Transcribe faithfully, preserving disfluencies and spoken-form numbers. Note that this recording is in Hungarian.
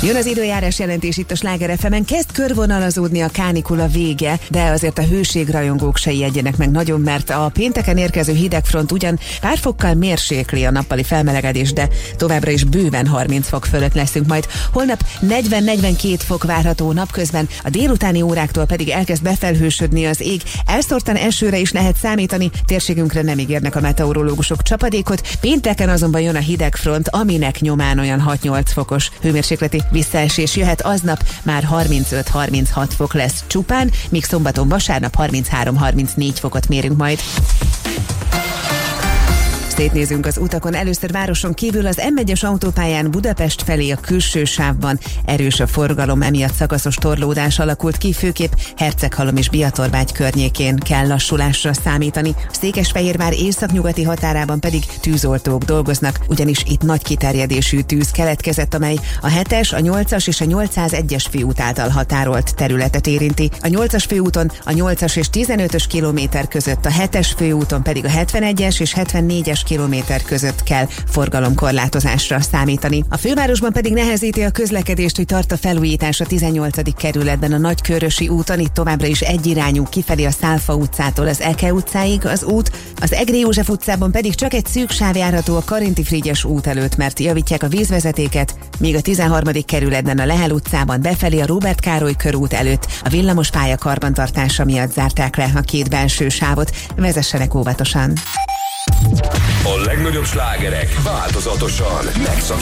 Jön az időjárás jelentés itt a Sláger ef emen, kezd körvonalazódni a kánikula vége, de azért a hőségrajongók se ijedjenek meg nagyon, mert a pénteken érkező hidegfront ugyan pár fokkal mérsékli a nappali felmelegedés, de továbbra is bőven harminc fok fölött leszünk majd. Holnap negyven-negyvenkét fok várható napközben, a délutáni óráktól pedig elkezd befelhősödni az ég, elszórtan esőre is lehet számítani, térségünkre nem ígérnek a meteorológusok csapadékot, pénteken azonban jön a hidegfront, aminek nyomán olyan hat-nyolc fokos hőmérsékleti visszaesés jöhet, aznap már harmincöt-harminchat fok lesz csupán, míg szombaton, vasárnap harminchárom-harmincnégy fokot mérünk majd. Szétnézünk az utakon, először városon kívül az em egyes autópályán Budapest felé a külső sávban erős a forgalom, emiatt szakaszos torlódás alakult ki, főképp Herceghalom és Biatorvágy környékén kell lassulásra számítani. Székesfehérvár északnyugati határában pedig tűzoltók dolgoznak, ugyanis itt nagy kiterjedésű tűz keletkezett, amely a hetes, a nyolcas és a nyolcszázegyes főút által határolt területet érinti. A nyolcas főúton a nyolcas és tizenötös kilométer között, a hetes főúton pedig a hetvenegyes és hetvennégyes kilométer között kell forgalomkorlátozásra számítani. A fővárosban pedig nehezíti a közlekedést, hogy tart a felújítás a tizennyolcadik kerületben a Nagykörösi úton, itt továbbra is egyirányú kifelé a Szálfa utcától az Eke utcáig az út, az Egri József utcában pedig csak egy szűk sáv járható a Karinti Frigyes út előtt, mert javítják a vízvezetéket, míg a tizenharmadik kerületben a Lehel utcában befelé a Róbert Károly körút előtt a villamos pálya karbantartása miatt zárták le a két belső sávot, vezessenek óvatosan. A legnagyobb slágerek változatosan megszakítják